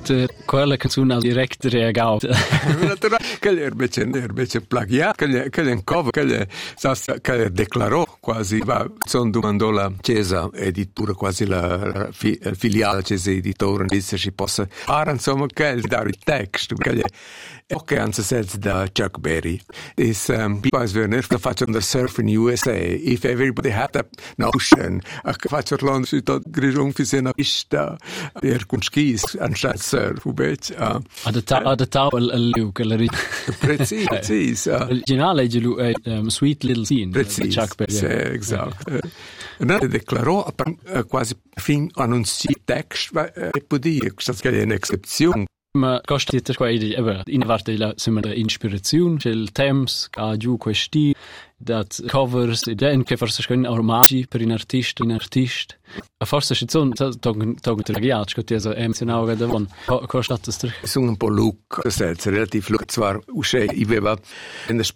quella canzone ha direct reagato. Che invece plagiato, che è un cover, che declarò quasi, sono domandò la Chiesa editura, quasi la filiale Chiesa editore, disse si possa fare, insomma, che dare il testo, che ok, anzi, sets da Chuck Berry. Is because when if faccio the surf in USA, if everybody had that notion, faccio l'anno su tot grigion fisena pista per con skis anstatt surf, ubet. Ad tau al Luke la Precis. Originale è Sweet Little Scene. Precis. Chuck Berry. Sì, esatto. E declarò quasi fin annunci text e può dire che è un'eccezione. Ma costa di qua in parte la sembra ispirazione del temps che giù questi dat covers ideen che forse sono ormai per un artista a forse ci sono tog tragiac che ti so emozionale da von costa das sono un po' look relativ look zwar usce i aveva in